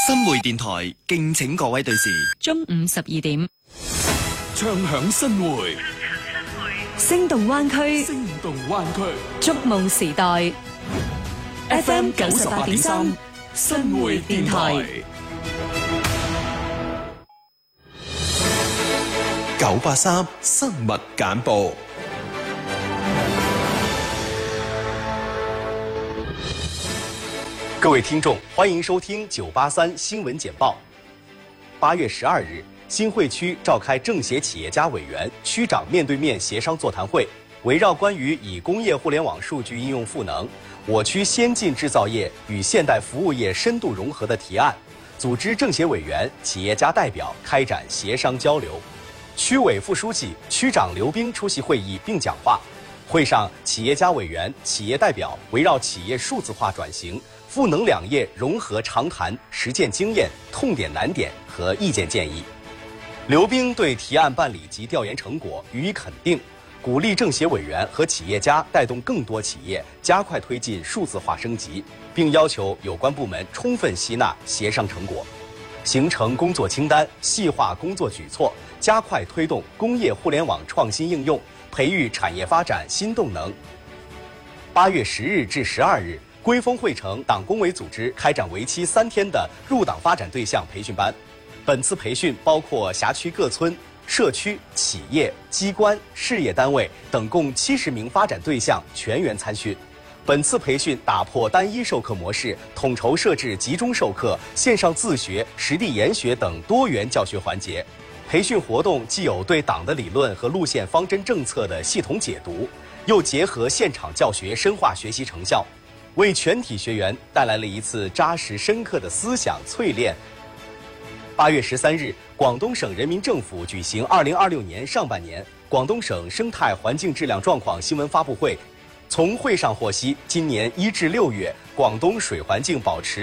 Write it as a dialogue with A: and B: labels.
A: 新會電台敬請各位對視。
B: 中午12點，
C: 唱響新會，
B: 聲動灣區，
C: 聲動灣區，
B: 觸夢時代。FM
C: 98.3新會電台
D: 983新聞簡報。
E: 各位听众，欢迎收听983新闻简报。8月12日，新会区召开政协企业家委员、区长面对面协商座谈会，围绕关于以工业互联网数据应用赋能我区先进制造业与现代服务业深度融合的提案，组织政协委员、企业家代表开展协商交流。区委副书记、区长刘冰出席会议并讲话。会上，企业家委员、企业代表围绕企业数字化转型、赋能两业融合长谈实践经验、痛点难点和意见建议。刘冰对提案办理及调研成果予以肯定，鼓励政协委员和企业家带动更多企业加快推进数字化升级，并要求有关部门充分吸纳协商成果，形成工作清单，细化工作举措，加快推动工业互联网创新应用，培育产业发展新动能。8月10日至12日，归丰汇城党工委组织开展为期3天的入党发展对象培训班。本次培训包括辖区各村、社区、企业、机关、事业单位等共70名发展对象全员参训。本次培训打破单一授课模式，统筹设置集中授课、线上自学、实地研学等多元教学环节。培训活动既有对党的理论和路线方针政策的系统解读，又结合现场教学深化学习成效，为全体学员带来了一次扎实深刻的思想淬炼。8月13日，广东省人民政府举行2026年上半年广东省生态环境质量状况新闻发布会。从会上获悉，今年1至6月，广东水环境保持